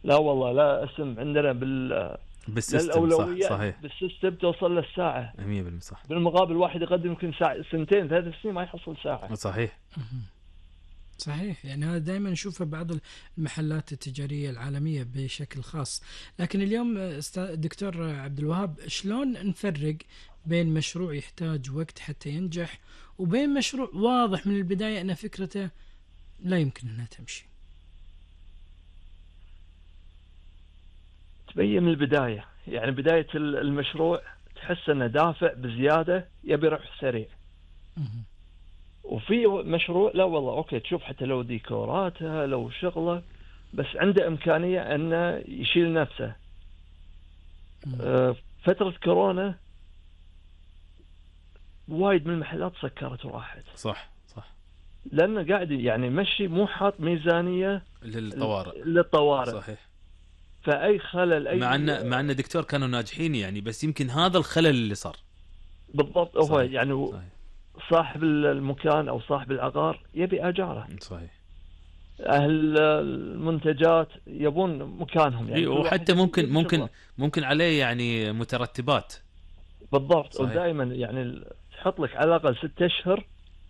لا والله لا اسم عندنا بالسيستم، صح للأولويات صحيح. بالسيستم توصل للساعة. 100% صح. بالمقابل واحد يقدم يمكن ساعة، سنتين 3 سنين ما يحصل ساعة. صحيح. صحيح، يعني هذا دائما نشوفه بعض المحلات التجارية العالمية بشكل خاص. لكن اليوم دكتور عبد الوهاب، شلون نفرق بين مشروع يحتاج وقت حتى ينجح وبين مشروع واضح من البداية أن فكرته لا يمكن أنها تمشي؟ تبين من البداية، يعني بداية المشروع تحس انه دافع بزيادة يبي ربح سريع. وفي مشروع لا والله اوكي تشوف حتى لو ديكوراته لو شغله بس عنده امكانية انه يشيل نفسه. فترة كورونا وايد من المحلات سكرت وراحت. صح صح. لانه قاعد يعني مشي مو حاط ميزانية للطوارئ. صحيح. فاي خلل اي مع ان دكتور كانوا ناجحين يعني، بس يمكن هذا الخلل اللي صار. بالضبط. هو صحيح. يعني صحيح. صاحب المكان او صاحب العقار يبي اجاره. صحيح. اهل المنتجات يبون مكانهم يعني. وحتى ممكن عليه يعني مترتبات. بالضبط. ودائما يعني تحط لك على الاقل 6 اشهر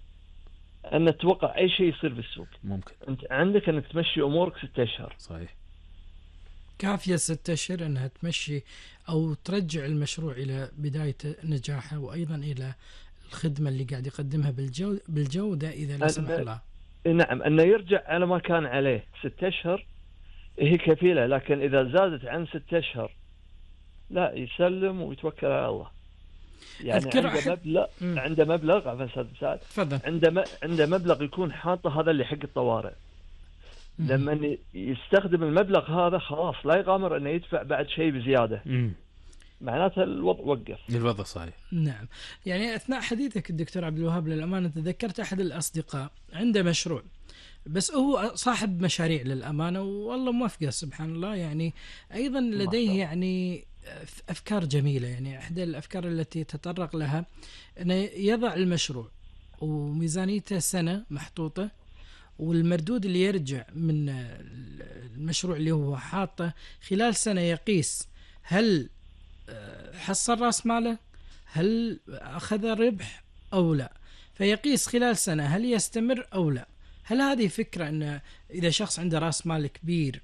ان تتوقع اي شيء يصير بالسوق. ممكن انت عندك انك تمشي امورك 6 اشهر. صحيح. كافية 6 أشهر أنها تمشي أو ترجع المشروع إلى بداية نجاحه، وأيضا إلى الخدمة اللي قاعد يقدمها بالجودة إذا لا سمح الله. نعم، أنه يرجع على ما كان عليه. 6 أشهر هي كفيلة، لكن إذا زادت عن 6 أشهر لا يسلم ويتوكل على الله. يعني عنده مبلغ عنده مبلغ يكون حاطه هذا اللي حق الطوارئ. لما يستخدم المبلغ هذا خلاص لا يغامر انه يدفع بعد شيء بزياده. معناتها الوضع وقف. الوضع صحيح. نعم. يعني اثناء حديثك الدكتور عبد الوهاب للامانه تذكرت احد الاصدقاء عنده مشروع، بس هو صاحب مشاريع للامانه والله موفقه سبحان الله، يعني ايضا لديه يعني افكار جميله. يعني احدى الافكار التي تطرق لها انه يضع المشروع وميزانيته سنه محطوطه، والمردود اللي يرجع من المشروع اللي هو حاطه خلال سنة يقيس هل حصل رأس ماله، هل أخذ ربح أو لا، فيقيس خلال سنة هل يستمر أو لا. هل هذه فكرة أن إذا شخص عنده رأس مال كبير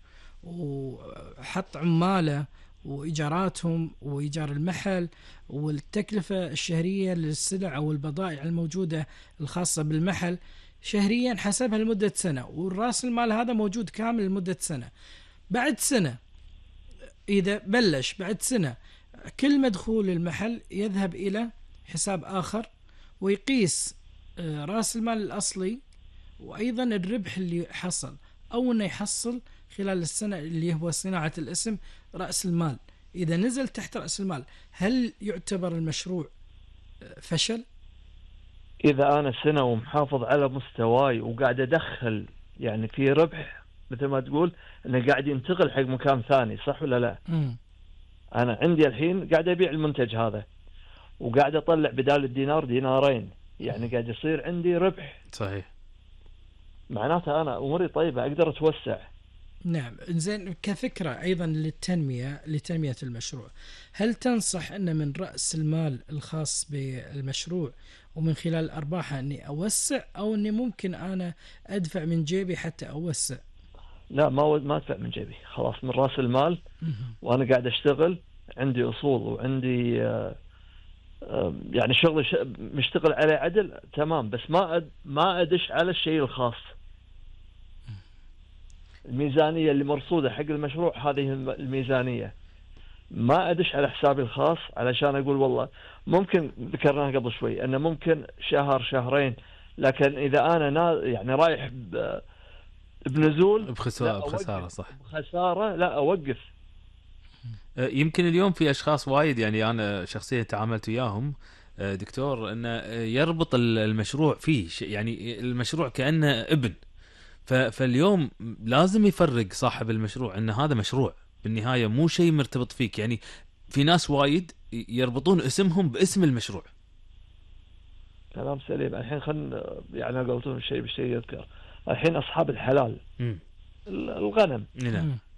وحط عماله وإيجاراتهم وإيجار المحل والتكلفة الشهرية للسلع أو البضائع الموجودة الخاصة بالمحل شهريا حسبها لمدة سنة، والرأس المال هذا موجود كامل لمدة سنة، بعد سنة إذا بلش بعد سنة كل مدخول المحل يذهب إلى حساب آخر ويقيس رأس المال الأصلي وأيضا الربح اللي حصل أو أنه يحصل خلال السنة اللي هو صناعة الاسم رأس المال. إذا نزل تحت رأس المال هل يعتبر المشروع فشل؟ إذا أنا سنة ومحافظ على مستواي وقاعد أدخل يعني في ربح مثل ما تقول أنه قاعد ينتقل حق مكان ثاني، صح ولا لا؟ أنا عندي الحين قاعد أبيع المنتج هذا وقاعد أطلع بدال الدينار دينارين، يعني قاعد يصير عندي ربح. صحيح. معناتها أنا أموري طيبة أقدر أتوسع. نعم. زين، كفكرة أيضا لتنمية المشروع، هل تنصح أن من رأس المال الخاص بالمشروع ومن خلال أرباحه أني أوسع، أو أني ممكن أنا أدفع من جيبي حتى أوسع؟ لا، ما أدفع من جيبي، خلاص من رأس المال. وأنا قاعد أشتغل عندي أصول وعندي يعني شغل مشتغل عليه عدل تمام، بس ما أدش على الشيء الخاص. الميزانية اللي مرصودة حق المشروع هذه الميزانية، ما أدش على حسابي الخاص علشان أقول والله ممكن ذكرناها قبل شوي أنه ممكن شهر شهرين، لكن إذا أنا يعني رايح بنزول بخسارة صح، بخسارة لا أوقف. يمكن اليوم في أشخاص وايد، يعني أنا شخصيا تعاملت وياهم دكتور، أنه يربط المشروع فيه يعني المشروع كأنه ابن، فاليوم لازم يفرق صاحب المشروع أن هذا مشروع بالنهاية مو شيء مرتبط فيك. يعني في ناس وايد يربطون اسمهم باسم المشروع. كلام سليم. الحين خلنا يعني قلتون شيء بالشيء يذكر الحين أصحاب الحلال الغنم. نعم.